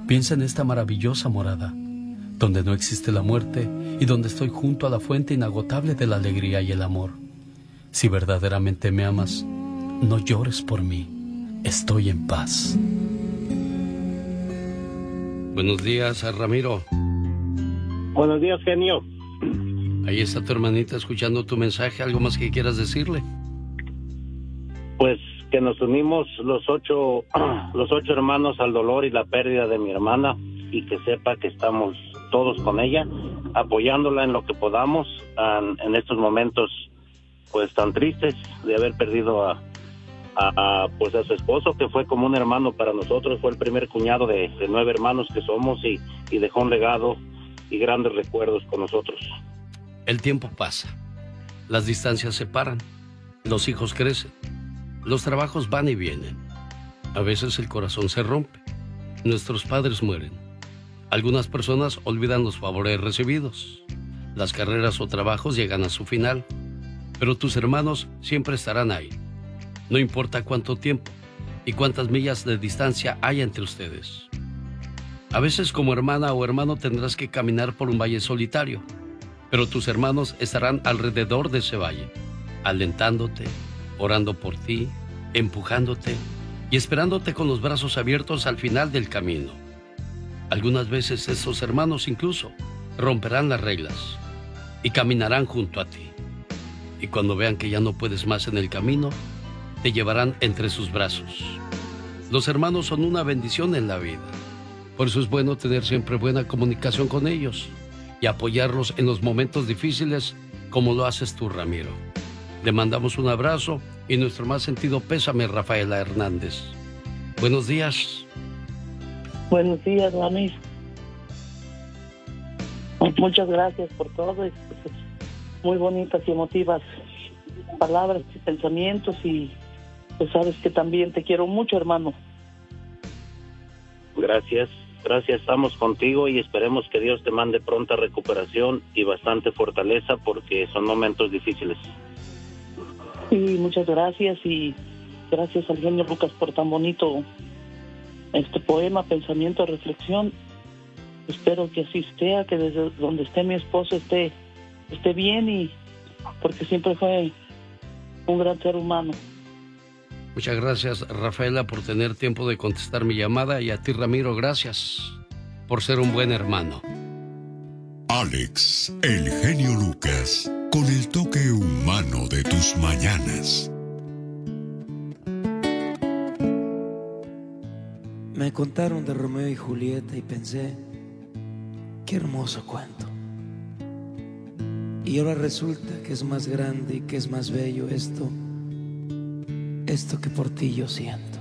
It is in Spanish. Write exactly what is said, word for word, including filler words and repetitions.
Piensa en esta maravillosa morada, donde no existe la muerte y donde estoy junto a la fuente inagotable de la alegría y el amor. Si verdaderamente me amas, no llores por mí, estoy en paz. Buenos días, Ramiro. Buenos días, genio. Ahí está tu hermanita escuchando tu mensaje. ¿Algo más que quieras decirle? Pues que nos unimos los ocho, los ocho hermanos al dolor y la pérdida de mi hermana, y que sepa que estamos todos con ella, apoyándola en lo que podamos en, en estos momentos pues tan tristes de haber perdido a, a, a pues a su esposo, que fue como un hermano para nosotros. Fue el primer cuñado de, de nueve hermanos que somos, y, y dejó un legado y grandes recuerdos con nosotros. El tiempo pasa, las distancias se separan, los hijos crecen, los trabajos van y vienen. A veces el corazón se rompe, nuestros padres mueren. Algunas personas olvidan los favores recibidos. Las carreras o trabajos llegan a su final, pero tus hermanos siempre estarán ahí. No importa cuánto tiempo y cuántas millas de distancia hay entre ustedes. A veces como hermana o hermano tendrás que caminar por un valle solitario, pero tus hermanos estarán alrededor de ese valle, alentándote, orando por ti, empujándote y esperándote con los brazos abiertos al final del camino. Algunas veces esos hermanos incluso romperán las reglas y caminarán junto a ti. Y cuando vean que ya no puedes más en el camino, te llevarán entre sus brazos. Los hermanos son una bendición en la vida. Por eso es bueno tener siempre buena comunicación con ellos y apoyarlos en los momentos difíciles como lo haces tú, Ramiro. Le mandamos un abrazo y nuestro más sentido pésame, Rafaela Hernández. Buenos días. Buenos días, Rami. Muchas gracias por todo. Muy bonitas y emotivas palabras y pensamientos, y pues sabes que también te quiero mucho, hermano. Gracias, gracias, estamos contigo y esperemos que Dios te mande pronta recuperación y bastante fortaleza, porque son momentos difíciles. Sí, muchas gracias, y gracias al genio Lucas por tan bonito este poema, pensamiento, reflexión. Espero que así sea, que desde donde esté mi esposo esté, esté bien, y porque siempre fue un gran ser humano. Muchas gracias, Rafaela, por tener tiempo de contestar mi llamada, y a ti, Ramiro, gracias por ser un buen hermano. Alex, el genio Lucas, con el toque humano de tus mañanas. Me contaron de Romeo y Julieta y pensé, qué hermoso cuento. Y ahora resulta que es más grande y que es más bello esto, esto que por ti yo siento.